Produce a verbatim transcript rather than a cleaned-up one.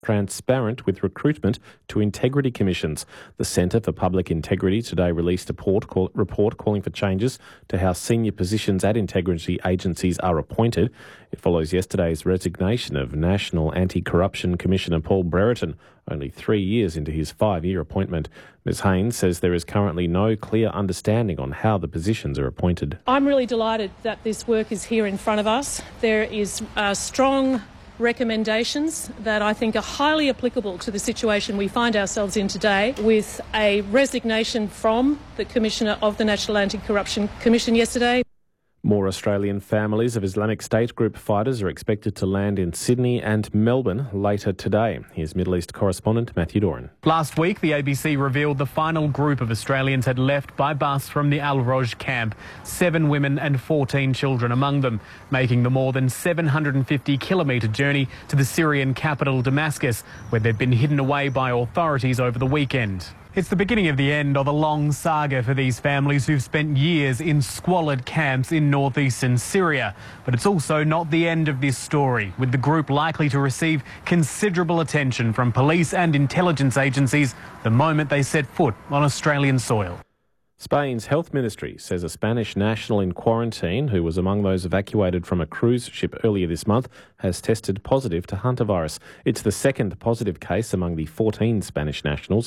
transparent with recruitment to integrity commissions. The Centre for Public Integrity today released a report, call, report calling for changes to how senior positions at integrity agencies are appointed. It follows yesterday's resignation of National Anti-Corruption Commissioner Paul Brereton, only three years into his five-year appointment. Ms Haynes says there is currently no clear understanding on how the positions are appointed. I'm really delighted that this work is here in front of us. There is uh, strong recommendations that I think are highly applicable to the situation we find ourselves in today, with a resignation from the Commissioner of the National Anti-Corruption Commission yesterday. More Australian families of Islamic State group fighters are expected to land in Sydney and Melbourne later today. Here's Middle East correspondent Matthew Doran. Last week, the A B C revealed the final group of Australians had left by bus from the Al Roj camp. Seven women and fourteen children among them, making the more than seven hundred fifty kilometre journey to the Syrian capital Damascus, where they've been hidden away by authorities over the weekend. It's the beginning of the end of a long saga for these families who've spent years in squalid camps in northeastern Syria. But it's also not the end of this story, with the group likely to receive considerable attention from police and intelligence agencies the moment they set foot on Australian soil. Spain's health ministry says a Spanish national in quarantine, who was among those evacuated from a cruise ship earlier this month, has tested positive to hantavirus. It's the second positive case among the fourteen Spanish nationals